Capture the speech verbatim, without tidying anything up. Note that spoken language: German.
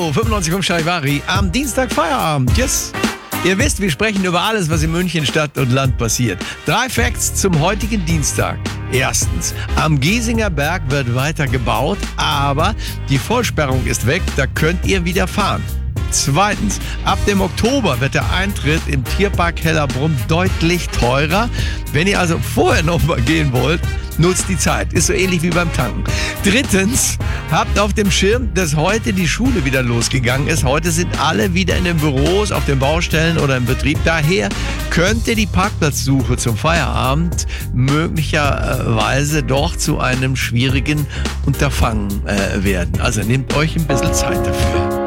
Hallo, fünfundneunzig Komma fünf Charivari am Dienstag Feierabend. Yes. Ihr wisst, wir sprechen über alles, was in München Stadt und Land passiert. Drei Facts zum heutigen Dienstag. Erstens, am Giesinger Berg wird weiter gebaut, aber die Vollsperrung ist weg, da könnt ihr wieder fahren. Zweitens, ab dem Oktober wird der Eintritt im Tierpark Hellerbrunn deutlich teurer. Wenn ihr also vorher noch mal gehen wollt, nutzt die Zeit. Ist so ähnlich wie beim Tanken. Drittens, habt auf dem Schirm, dass heute die Schule wieder losgegangen ist. Heute sind alle wieder in den Büros, auf den Baustellen oder im Betrieb. Daher könnte die Parkplatzsuche zum Feierabend möglicherweise doch zu einem schwierigen Unterfangen äh, werden. Also nehmt euch ein bisschen Zeit dafür.